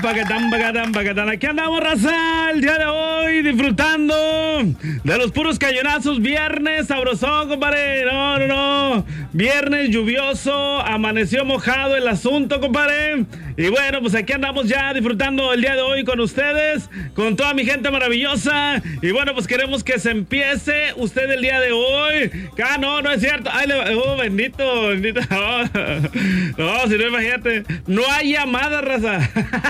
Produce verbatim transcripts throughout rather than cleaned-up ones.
paquetán, paquetán, paquetán. Aquí andamos, raza, el día de hoy disfrutando de los puros cañonazos. Viernes sabrosón, compadre. No, no, no. Viernes lluvioso, amaneció mojado el asunto, compadre. Y bueno, pues aquí andamos ya disfrutando el día de hoy con ustedes, con toda mi gente maravillosa. Y bueno, pues queremos que se empiece usted el día de hoy. Ah, no, no es cierto. Ay, le... oh, bendito, bendito. Oh. No, si no, imagínate. No hay llamada, raza.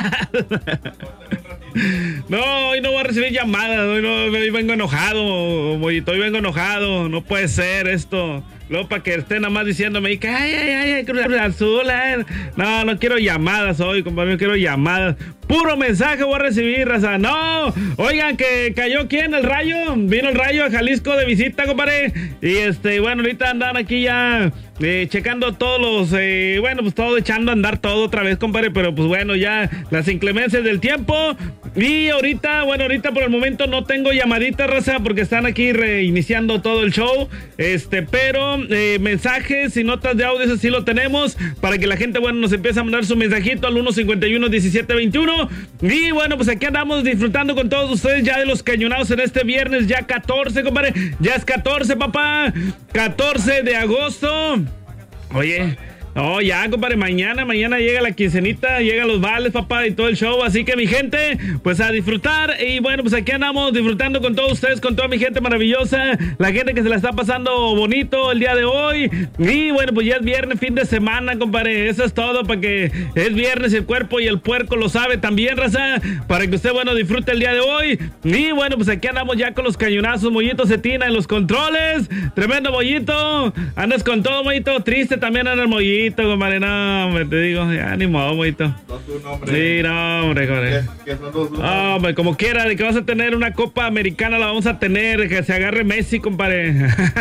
No, hoy no voy a recibir llamadas. Hoy, no, hoy vengo enojado, mollito. Hoy vengo enojado. No puede ser esto. Luego para que estén nada más diciéndome que ay, ay, ay, ay, Cruz Azul. Ay. No, no quiero llamadas hoy, compadre. No quiero llamadas. Puro mensaje voy a recibir, raza. No, oigan, que cayó ¿quién? El Rayo. Vino el Rayo a Jalisco de visita, compadre. Y este, bueno, ahorita andan aquí ya eh, checando todos los, eh, bueno, pues todo echando a andar todo otra vez, compadre. Pero pues bueno, ya las inclemencias del tiempo. Y ahorita, bueno, ahorita por el momento no tengo llamadita, raza, porque están aquí reiniciando todo el show. Este, pero eh, mensajes y notas de audio, eso sí lo tenemos, para que la gente, bueno, nos empiece a mandar su mensajito al uno cincuenta y uno diecisiete veintiuno. Y bueno, pues aquí andamos disfrutando con todos ustedes ya de los cañonados en este viernes, ya catorce, compadre. Ya es catorce, papá. catorce de agosto. Oye... No, ya, compadre, mañana, mañana llega la quincenita, llegan los vales, papá, y todo el show, así que mi gente, pues a disfrutar, y bueno, pues aquí andamos disfrutando con todos ustedes, con toda mi gente maravillosa, la gente que se la está pasando bonito el día de hoy, y bueno, pues ya es viernes, fin de semana, compadre, eso es todo, para que es viernes, el cuerpo y el puerco lo sabe también, raza, para que usted, bueno, disfrute el día de hoy, y bueno, pues aquí andamos ya con los cañonazos, Mollito Cetina en los controles, tremendo Mollito, andas con todo, Mollito, triste también anda el Mollito, compadre, no, hombre, te digo, ya ni modo, Mollito. No, tu nombre. Sí, no, hombre, compadre. ¿Qué, qué son los dos? No, hombre, como quiera, de que vas a tener una Copa Americana, la vamos a tener, que se agarre Messi, compadre.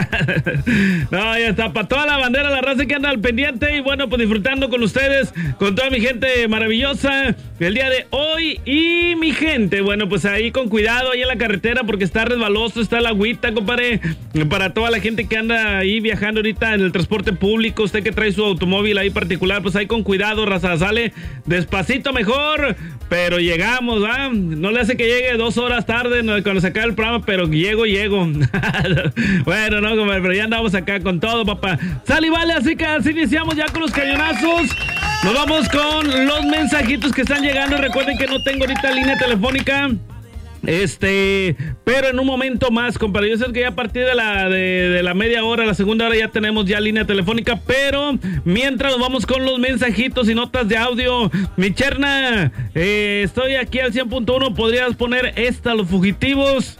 No, ya está, para toda la bandera, la raza que anda al pendiente, y bueno, pues disfrutando con ustedes, con toda mi gente maravillosa, el día de hoy, y mi gente, bueno, pues ahí con cuidado, ahí en la carretera, porque está resbaloso, está la agüita, compadre, para toda la gente que anda ahí viajando ahorita en el transporte público, usted que trae su automóvil ahí particular, pues ahí con cuidado, raza, sale despacito mejor, pero llegamos, ¿va? No le hace que llegue dos horas tarde, no, cuando se acabe el programa, pero llego, llego. Bueno, no, compadre, pero ya andamos acá con todo, papá. Sale y vale, así que así iniciamos ya con los cañonazos. Nos vamos con los mensajitos que están llegando. Recuerden que no tengo ahorita línea telefónica. Este, pero en un momento más, compadre. Yo sé que ya a partir de la de, de la media hora, la segunda hora ya tenemos ya línea telefónica, pero mientras nos vamos con los mensajitos y notas de audio. Mi cherna, eh, estoy aquí al cien punto uno. ¿Podrías poner esta, los fugitivos?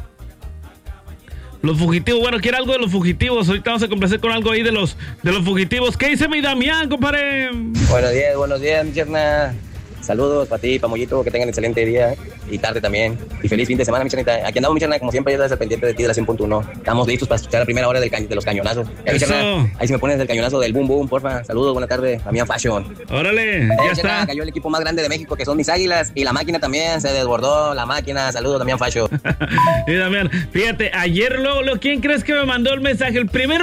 Los fugitivos, bueno, quiero algo de los fugitivos. Ahorita vamos a complacer con algo ahí de los de los fugitivos. ¿Qué dice mi Damián, compadre? Buenos días, buenos días, mi cherna. Saludos para ti, para Mollito, que tengan excelente día y tarde también. Y feliz fin de semana, mi chernita. Aquí andamos, mi cherna, como siempre, ya estás al pendiente de ti de la cien punto uno. Estamos listos para escuchar la primera hora del ca- de los cañonazos. Ya, mi cherna, ahí si me pones el cañonazo del boom boom, porfa. Saludos, buena tarde, Damián Fashion. Órale, eh, ya cherna, está. Cayó el equipo más grande de México, que son mis águilas, y la máquina también, se desbordó la máquina. Saludos, Damián Fashion. Y Damián, fíjate, ayer luego, luego, ¿quién crees que me mandó el mensaje? El primer